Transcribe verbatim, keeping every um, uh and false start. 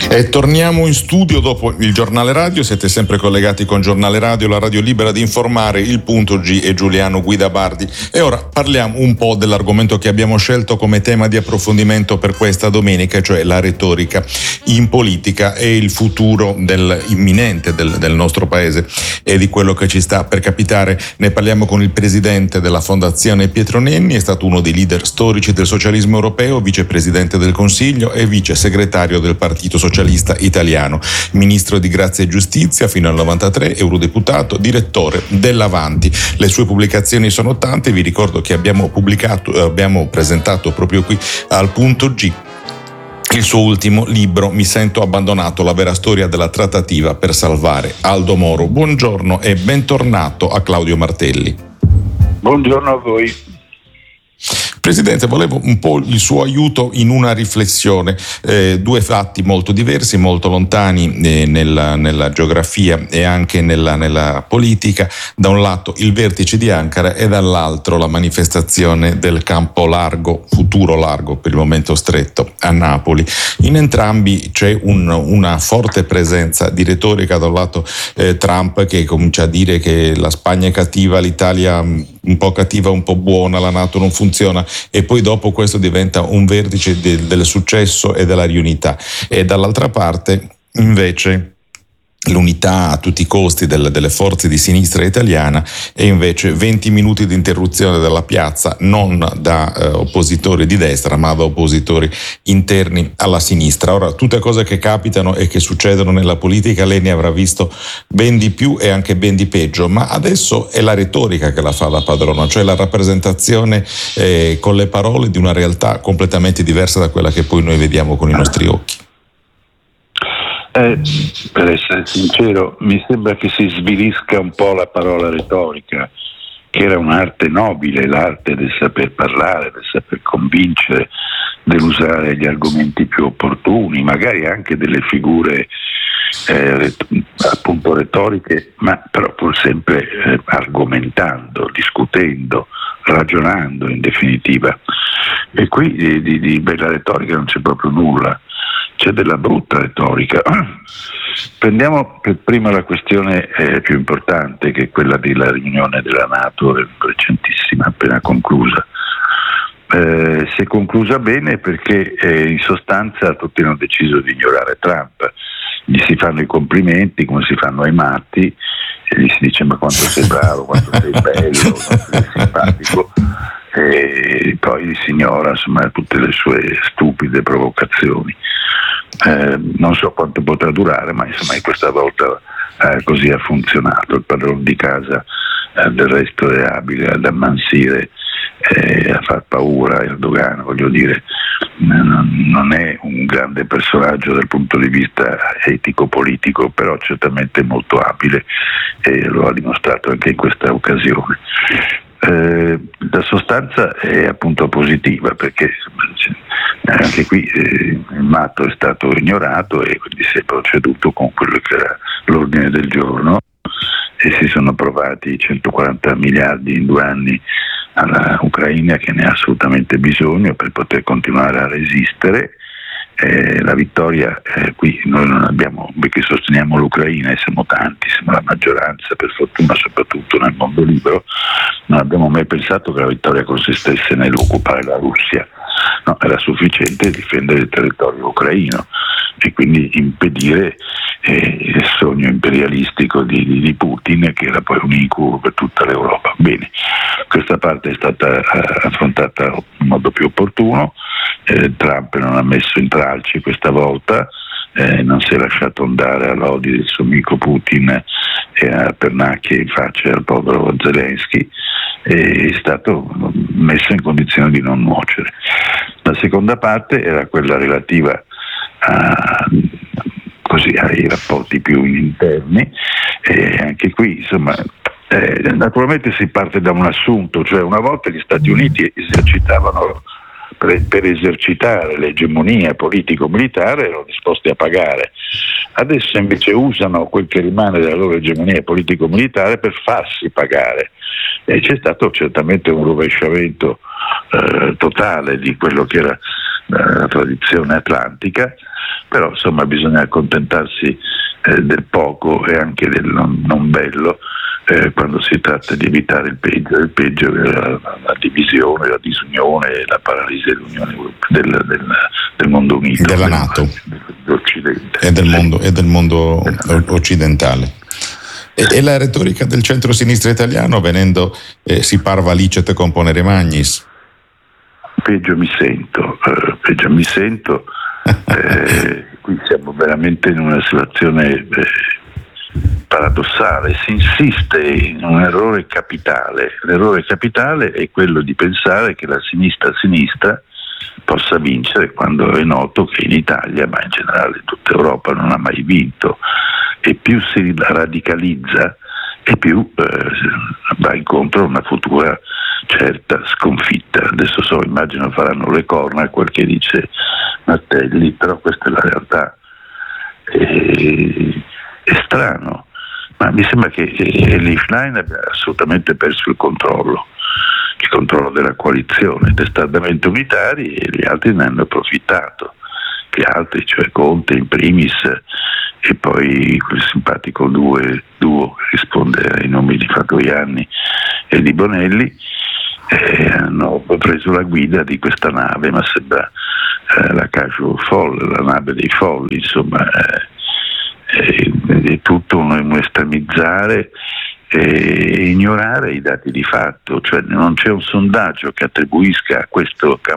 E torniamo in studio dopo il giornale radio. Siete sempre collegati con Giornale Radio, la radio libera di informare. Il Punto G e Giuliano Guidabardi. E ora parliamo un po' dell'argomento che abbiamo scelto come tema di approfondimento per questa domenica, cioè la retorica in politica e il futuro del imminente del, del nostro paese e di quello che ci sta per capitare. Ne parliamo con il presidente della Fondazione Pietro Nenni, è stato uno dei leader storici del socialismo europeo, vicepresidente del Consiglio e vice segretario del Partito Socialista Italiano, ministro di Grazia e Giustizia fino al novantatré, eurodeputato, direttore dell'Avanti. Le sue pubblicazioni sono tante, vi ricordo che abbiamo pubblicato, abbiamo presentato proprio qui al Punto G il suo ultimo libro, Mi sento abbandonato, la vera storia della trattativa per salvare Aldo Moro. Buongiorno e bentornato a Claudio Martelli. Buongiorno a voi. Presidente, volevo un po' il suo aiuto in una riflessione, eh, due fatti molto diversi, molto lontani eh, nella, nella geografia e anche nella, nella politica. Da un lato il vertice di Ankara e dall'altro la manifestazione del campo largo, futuro largo per il momento stretto, a Napoli. In entrambi c'è un, una forte presenza di retorica. Da un lato eh, Trump che comincia a dire che la Spagna è cattiva, l'Italia un po' cattiva, un po' buona, la NATO non funziona, e poi dopo questo diventa un vertice de, del successo e della riunità. E dall'altra parte invece l'unità a tutti i costi del, delle forze di sinistra italiana e invece venti minuti di interruzione della piazza, non da eh, oppositori di destra ma da oppositori interni alla sinistra. Ora, tutte cose che capitano e che succedono nella politica, lei ne avrà visto ben di più e anche ben di peggio, ma adesso è la retorica che la fa da padrona, cioè la rappresentazione eh, con le parole di una realtà completamente diversa da quella che poi noi vediamo con i nostri occhi. Eh, per essere sincero, mi sembra che si svilisca un po' la parola retorica, che era un'arte nobile, l'arte del saper parlare, del saper convincere, dell'usare gli argomenti più opportuni, magari anche delle figure eh, appunto retoriche, ma però pur sempre eh, argomentando, discutendo, ragionando in definitiva. E qui di, di, di bella retorica non c'è proprio nulla. C'è della brutta retorica. Prendiamo per prima la questione eh, più importante, che è quella della riunione della NATO recentissima, appena conclusa. Eh, si è conclusa bene perché eh, in sostanza tutti hanno deciso di ignorare Trump. Gli si fanno i complimenti come si fanno ai matti, e gli si dice ma quanto sei bravo, quanto sei bello, quanto sei simpatico, e poi si ignora insomma tutte le sue stupide provocazioni. Eh, non so quanto potrà durare, ma insomma questa volta eh, così ha funzionato. Il padrone di casa eh, del resto è abile ad ammansire, eh, a far paura a Erdogan, voglio dire, non, non è un grande personaggio dal punto di vista etico-politico, però certamente molto abile e lo ha dimostrato anche in questa occasione. Eh, la sostanza è appunto positiva perché anche qui eh, il matto è stato ignorato e quindi si è proceduto con quello che era l'ordine del giorno e si sono approvati centoquaranta miliardi in due anni alla Ucraina, che ne ha assolutamente bisogno per poter continuare a resistere. Eh, la vittoria eh, qui noi non abbiamo, perché sosteniamo l'Ucraina e siamo tanti, siamo la maggioranza per fortuna, soprattutto nel mondo libero, non abbiamo mai pensato che la vittoria consistesse nell'occupare la Russia. No, era sufficiente difendere il territorio ucraino e quindi impedire eh, il sogno imperialistico di, di, di Putin, che era poi un incubo per tutta l'Europa. Bene, questa parte è stata eh, affrontata in modo più opportuno. Eh, Trump non ha messo intralci questa volta, eh, non si è lasciato andare all'odio del suo amico Putin e a pernacchie in faccia al povero Zelensky, è stato messo in condizione di non nuocere. La seconda parte era quella relativa a, così, ai rapporti più interni, e anche qui insomma eh, naturalmente si parte da un assunto, cioè una volta gli Stati Uniti esercitavano per, per esercitare l'egemonia politico-militare, erano disposti a pagare. Adesso invece usano quel che rimane della loro egemonia politico-militare per farsi pagare. E c'è stato certamente un rovesciamento eh, totale di quello che era la tradizione atlantica, però insomma bisogna accontentarsi eh, del poco e anche del non, non bello eh, quando si tratta di evitare il peggio. Il peggio è la, la divisione, la disunione, la paralisi dell'Unione del, del, del mondo unito, della NATO dell'Occidente e del mondo, e del mondo occidentale. E, e la retorica del centro-sinistra italiano, venendo eh, si parva licet componere magnis. Peggio mi sento, eh, peggio mi sento, eh, qui siamo veramente in una situazione eh, paradossale, si insiste in un errore capitale. L'errore capitale è quello di pensare che la sinistra sinistra possa vincere, quando è noto che in Italia, ma in generale in tutta Europa, non ha mai vinto, e più si radicalizza e più eh, va incontro a una futura certa sconfitta. Adesso so, immagino faranno le corna a quel che dice Mattelli, però questa è la realtà. E, è strano, ma mi sembra che Elif Schlein abbia assolutamente perso il controllo, il controllo della coalizione, testardamente unitari, e gli altri ne hanno approfittato. Gli altri, cioè Conte in primis, e poi quel simpatico duo, duo che risponde ai nomi di Fratoianni e di Bonelli, eh, hanno preso la guida di questa nave, ma sembra eh, la Cage Folle, la nave dei folli, insomma, eh, eh, è tutto un, un estremizzare e ignorare i dati di fatto, cioè non c'è un sondaggio che attribuisca a questo